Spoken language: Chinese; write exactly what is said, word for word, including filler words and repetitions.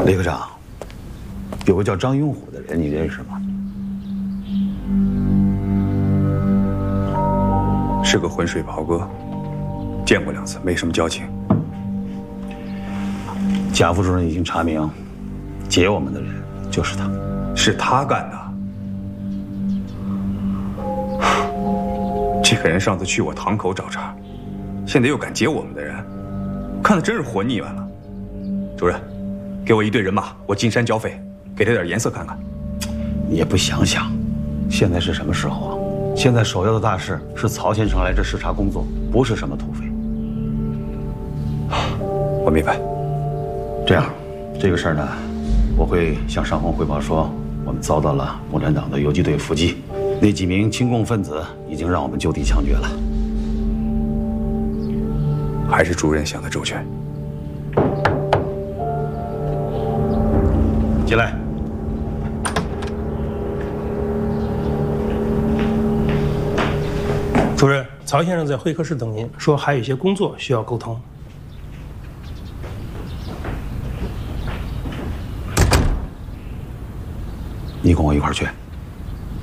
李科长，有个叫张永虎的人，你认识吗？ 是个浑水袍哥，见过两次，没什么交情。 贾副主任已经查明，劫我们的人就是他， 是他干的。这个人上次去我堂口找茬，现在又敢劫我们的人，看的真是活腻歪了。主任，给我一队人马，我进山剿匪，给他点颜色看看。 你也不想想，现在是什么时候啊？现在首要的大事是曹先生来这视察工作，不是什么土匪。 我明白。 这样，这个事儿呢，我会向上峰汇报说，我们遭到了共产党的游击队伏击，那几名亲共分子已经让我们就地枪决了。 还是主任想得周全。 进来。 主任，曹先生在会客室等您，说还有一些工作需要沟通。 你跟我一块儿去。